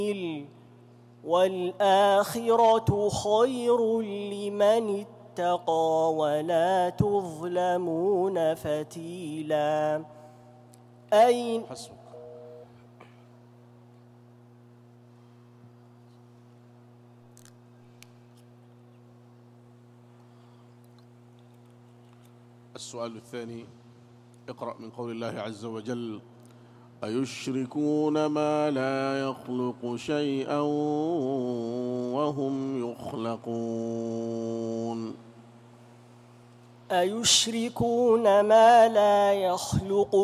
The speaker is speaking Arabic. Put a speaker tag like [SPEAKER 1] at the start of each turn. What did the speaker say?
[SPEAKER 1] والآخرة خير لمن اتقى ولا تظلمون فتيلا.
[SPEAKER 2] حسبك. السؤال الثاني، اقرأ من قول الله عز وجل: أيشركون ما لا يخلق شيئا وهم يخلقون.
[SPEAKER 1] أيشركون ما لا يخلق